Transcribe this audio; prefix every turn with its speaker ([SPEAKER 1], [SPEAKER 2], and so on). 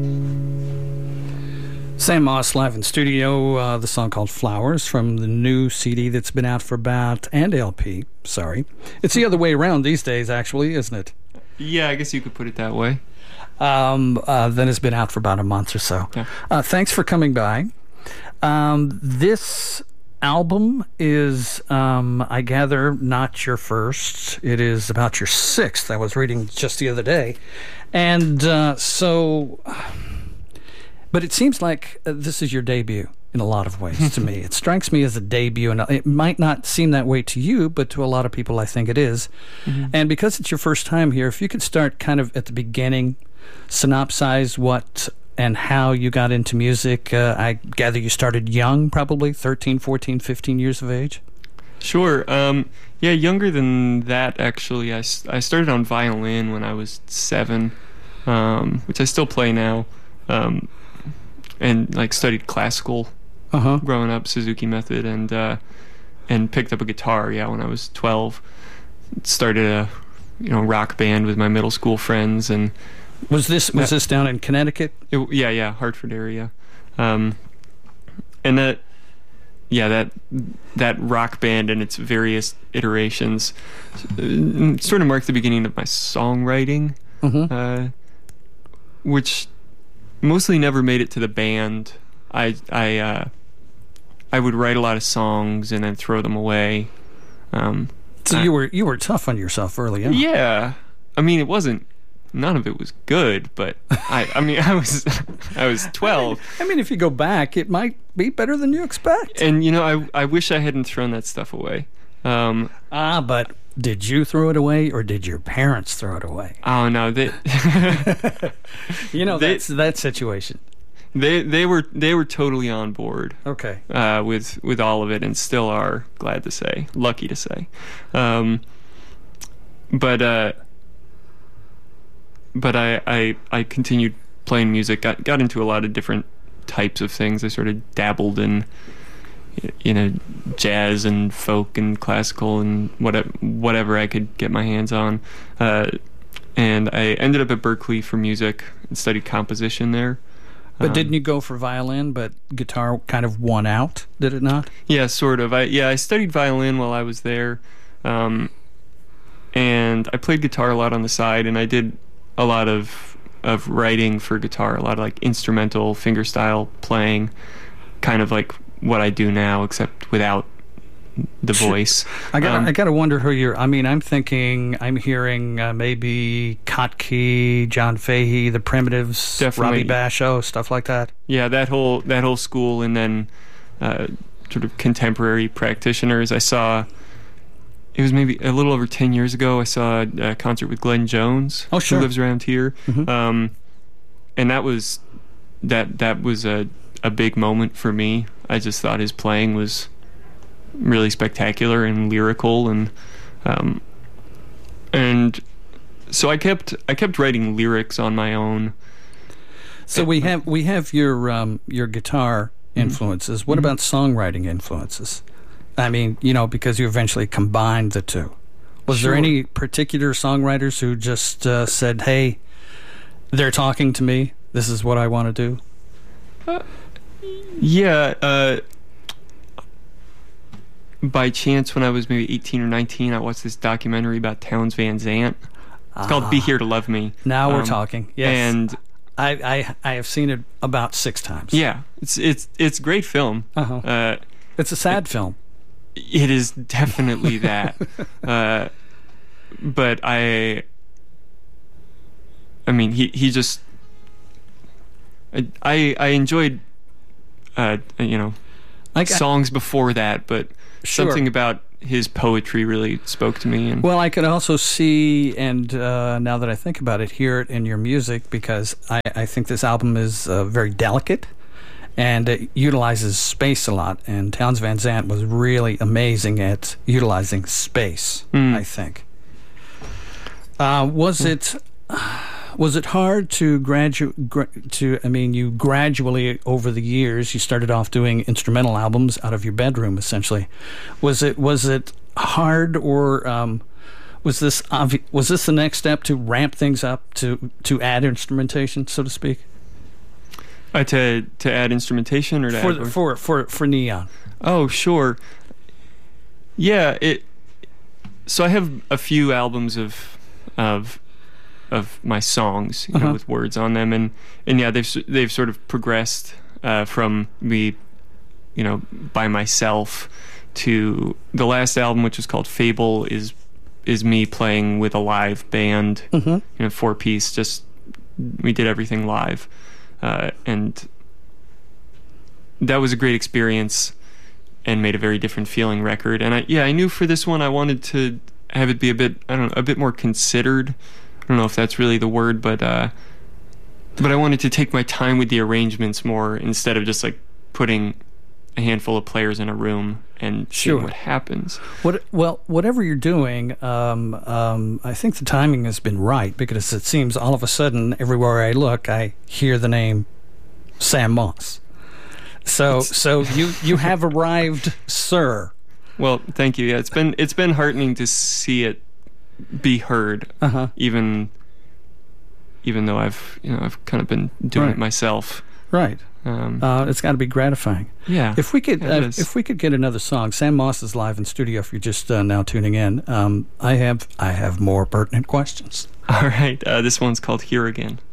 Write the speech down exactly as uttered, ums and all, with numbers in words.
[SPEAKER 1] Sam Moss live in studio, uh, the song called Flowers from the new C D that's been out for about, and L P, sorry. It's the other way around these days, actually, isn't it?
[SPEAKER 2] Yeah, I guess you could put it that way.
[SPEAKER 1] Um, uh, then it's been out for about a month or so.
[SPEAKER 2] Yeah.
[SPEAKER 1] Uh, thanks for coming by. Um, this album is, um, I gather, not your first. It is about your sixth. I was reading just the other day. And uh, so... But it seems like uh, this is your debut in a lot of ways to me. It strikes me as a debut, and it might not seem that way to you, but to a lot of people I think it is. Mm-hmm. And because it's your first time here, if you could start kind of at the beginning, synopsize what and how you got into music. Uh, I gather you started young, probably thirteen, fourteen, fifteen years of age?
[SPEAKER 2] Sure. Um, yeah, younger than that, actually. I, I started on violin when I was seven, um, which I still play now. Um, and like studied classical uh-huh. growing up, Suzuki Method, and uh, and picked up a guitar. Yeah, when I was twelve, started a you know rock band with my middle school friends. And
[SPEAKER 1] was this was
[SPEAKER 2] that,
[SPEAKER 1] this down in Connecticut?
[SPEAKER 2] It, yeah, yeah, Hartford area, um, and that yeah that that rock band and its various iterations uh, sort of marked the beginning of my songwriting, mm-hmm. uh, which. Mostly never made it to the band. I I uh, I would write a lot of songs and then throw them away. Um,
[SPEAKER 1] so
[SPEAKER 2] I,
[SPEAKER 1] you were you were tough on yourself early on.
[SPEAKER 2] Yeah, I mean it wasn't. None of it was good, but I I mean I was I was twelve.
[SPEAKER 1] I mean, if you go back, it might be better than you expect.
[SPEAKER 2] And you know I I wish I hadn't thrown that stuff away. Um,
[SPEAKER 1] ah, but. Did you throw it away, or did your parents throw it away?
[SPEAKER 2] Oh no, they.
[SPEAKER 1] you know they, that's that situation.
[SPEAKER 2] They they were they were totally on board.
[SPEAKER 1] Okay.
[SPEAKER 2] Uh, with with all of it, and still are. Glad to say, lucky to say. Um, but uh, but I, I I continued playing music. Got got into a lot of different types of things. I sort of dabbled in. You know, jazz and folk and classical and whatever whatever I could get my hands on, uh, and I ended up at Berkeley for music and studied composition there.
[SPEAKER 1] But
[SPEAKER 2] um,
[SPEAKER 1] didn't you go for violin? But guitar kind of won out, did it not?
[SPEAKER 2] Yeah, sort of. I yeah, I studied violin while I was there, um, and I played guitar a lot on the side, and I did a lot of of writing for guitar, a lot of like instrumental fingerstyle playing, kind of like. What I do now, except without the voice.
[SPEAKER 1] I got.
[SPEAKER 2] Um,
[SPEAKER 1] I got to wonder who you're. I mean, I'm thinking. I'm hearing uh, maybe Kottke, John Fahey, The Primitives, Robbie Basho, stuff like that.
[SPEAKER 2] Yeah, that whole that whole school, and then uh, sort of contemporary practitioners. I saw. It was maybe a little over ten years ago. I saw a concert with Glenn Jones,
[SPEAKER 1] oh, sure.
[SPEAKER 2] who lives around here,
[SPEAKER 1] mm-hmm.
[SPEAKER 2] um, and that was that that was a a big moment for me. I just thought his playing was really spectacular and lyrical, and um, and so I kept I kept writing lyrics on my own.
[SPEAKER 1] So we have we have your um, your guitar influences. What mm-hmm. about songwriting influences? I mean, you know, because you eventually combined the two. Was
[SPEAKER 2] Sure.
[SPEAKER 1] there any particular songwriters who just uh, said, "Hey, they're talking to me. This is what I want to do"?
[SPEAKER 2] Uh, Yeah, uh, by chance, when I was maybe eighteen or nineteen, I watched this documentary about Townes Van Zandt. It's ah. called Be Here to Love Me.
[SPEAKER 1] Now
[SPEAKER 2] um,
[SPEAKER 1] we're talking. Yes.
[SPEAKER 2] And
[SPEAKER 1] I, I I have seen it about six times.
[SPEAKER 2] Yeah, it's it's it's a great film.
[SPEAKER 1] Uh-huh.
[SPEAKER 2] Uh,
[SPEAKER 1] it's a sad
[SPEAKER 2] it,
[SPEAKER 1] film.
[SPEAKER 2] It is definitely that. uh, but I, I mean, he, he just, I, I, I enjoyed Uh, you know,
[SPEAKER 1] I,
[SPEAKER 2] songs before that, but
[SPEAKER 1] sure.
[SPEAKER 2] something about his poetry really spoke to me. And
[SPEAKER 1] well, I could also see, and uh, now that I think about it, hear it in your music, because I, I think this album is uh, very delicate, and it utilizes space a lot, and Townes Van Zandt was really amazing at utilizing space, mm. I think. Uh, was mm. it... Was it hard to graduate? Gra- to I mean, you gradually over the years, you started off doing instrumental albums out of your bedroom, essentially. Was it was it hard, or um, was this obvi- was this the next step to ramp things up, to to add instrumentation, so to speak?
[SPEAKER 2] Uh, to to add instrumentation or to
[SPEAKER 1] for
[SPEAKER 2] add
[SPEAKER 1] the, for for for Neon?
[SPEAKER 2] Oh, sure. Yeah, it. So I have a few albums of of of my songs, you
[SPEAKER 1] Uh-huh.
[SPEAKER 2] know, with words on them, and and yeah, they've s- they've sort of progressed uh, from me, you know, by myself to the last album, which is called Fable, is is me playing with a live band,
[SPEAKER 1] Mm-hmm.
[SPEAKER 2] you know, four piece. Just we did everything live, uh, and that was a great experience, and made a very different feeling record. And I yeah, I knew for this one I wanted to have it be a bit I don't know a bit more considered. I don't know if that's really the word, but uh, but I wanted to take my time with the arrangements more instead of just like putting a handful of players in a room and seeing
[SPEAKER 1] Sure.
[SPEAKER 2] what happens.
[SPEAKER 1] What, well, whatever you're doing, um, um, I think the timing has been right, because it seems all of a sudden, everywhere I look, I hear the name Sam Moss. So,
[SPEAKER 2] It's-
[SPEAKER 1] so you you have arrived, sir.
[SPEAKER 2] Well, thank you. Yeah, it's been it's been heartening to see it be heard,
[SPEAKER 1] Uh huh.
[SPEAKER 2] even even though I've you know I've kind of been doing
[SPEAKER 1] Right.
[SPEAKER 2] it myself.
[SPEAKER 1] Right.
[SPEAKER 2] Um,
[SPEAKER 1] Uh, it's got to be gratifying.
[SPEAKER 2] yeah.
[SPEAKER 1] If we could,
[SPEAKER 2] Yeah, it
[SPEAKER 1] uh,
[SPEAKER 2] is.
[SPEAKER 1] if we could get another song, Sam Moss is live in studio. If you're just uh, now tuning in, um, I have I have more pertinent questions.
[SPEAKER 2] All right. Uh, this one's called Here Again.